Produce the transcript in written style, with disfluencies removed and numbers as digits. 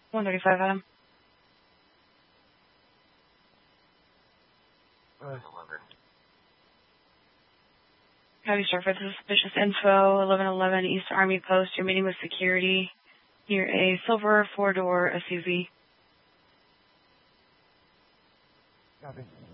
135 Adam. Copy, Starfire. This is suspicious info. 1111 East Army Post. You're meeting with security near a silver 4-door SUV. Copy.